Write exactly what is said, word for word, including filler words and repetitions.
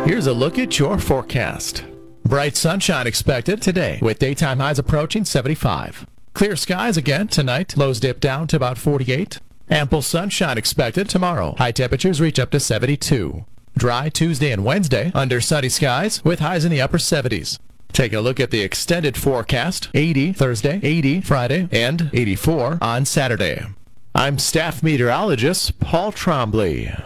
Here's a look at your forecast. Bright sunshine expected today with daytime highs approaching seventy-five. Clear skies again tonight. Lows dip down to about forty-eight. Ample sunshine expected tomorrow. High temperatures reach up to seventy-two. Dry Tuesday and Wednesday under sunny skies with highs in the upper seventies. Take a look at the extended forecast. eighty Thursday, eighty Friday, and eighty-four on Saturday. I'm staff meteorologist Paul Trombley.